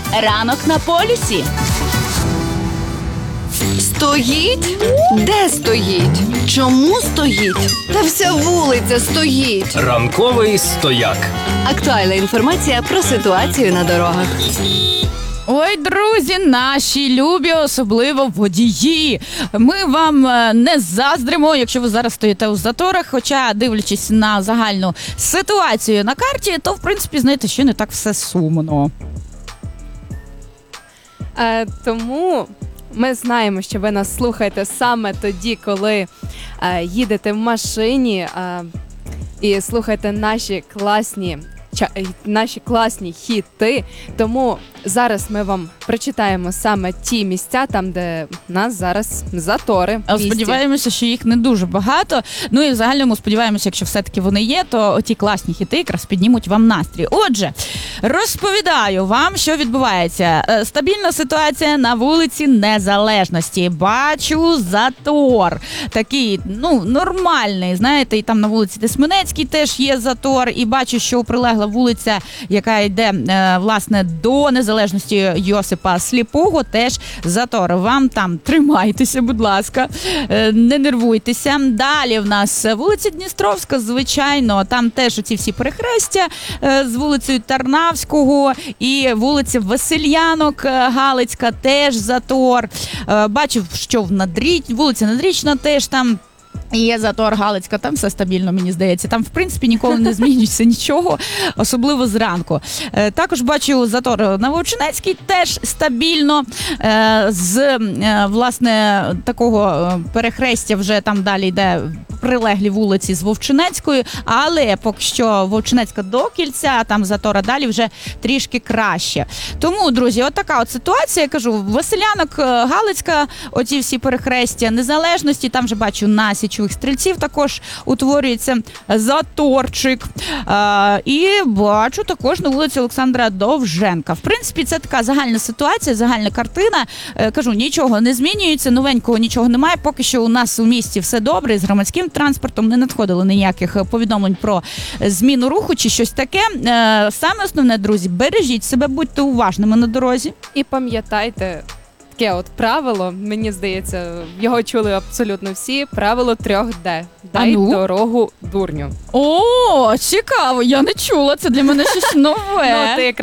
Ранок на полюсі. Стоїть? Де стоїть? Чому стоїть? Та вся вулиця стоїть. Ранковий стояк. Актуальна інформація про ситуацію на дорогах. Ой, друзі, наші любі, особливо водії. Ми вам не заздримо, якщо ви зараз стоїте у заторах, хоча, дивлячись на загальну ситуацію на карті, то, в принципі, знаєте, ще не так все сумно. Тому ми знаємо, що ви нас слухаєте саме тоді, коли їдете в машині і слухаєте наші класні хіти. Тому зараз ми вам прочитаємо саме ті місця, там, де в нас зараз затори. Сподіваємося, що їх не дуже багато. Ну і в загальному сподіваємося, якщо все-таки вони є, то оті класні хіти якраз піднімуть вам настрій. Отже, розповідаю вам, що відбувається. Стабільна ситуація на вулиці Незалежності. Бачу затор. Такий, нормальний, знаєте, і там на вулиці Тисменецькій теж є затор. І бачу, що прилегла вулиця, яка йде, власне, до Незалежності Йосипа Сліпого, теж затор. Вам там тримайтеся, будь ласка, не нервуйтеся. Далі в нас вулиця Дністровська, звичайно, там теж оці всі перехрестя з вулицею Тарнавського і вулиця Васильянок Галицька, теж затор. Бачив, що вулиця Надрічна теж там є затор, Галицька, там все стабільно, мені здається. Там, в принципі, ніколи не змінюється нічого, особливо зранку. Також бачу затор на Вовчинецькій, теж стабільно. З, власне, такого перехрестя вже там далі йде прилеглі вулиці з Вовчинецькою, але поки що Вовчинецька до Кільця, там затора далі вже трішки краще. Тому, друзі, от така от ситуація, я кажу, Василянок, Галицька, оці всі перехрестя Незалежності, там вже бачу на Січових Стрільців також утворюється заторчик. І бачу також на вулиці Олександра Довженка. В принципі, це така загальна ситуація, загальна картина. Кажу, нічого не змінюється, новенького нічого немає. Поки що у нас у місті все добре, з громадським транспортом не надходило ніяких повідомлень про зміну руху чи щось таке. Саме основне, друзі, бережіть себе, будьте уважними на дорозі. І пам'ятайте таке от правило, мені здається, його чули абсолютно всі, правило 3D. Дай дорогу дурню. О, цікаво, я не чула, це для мене щось нове. Ти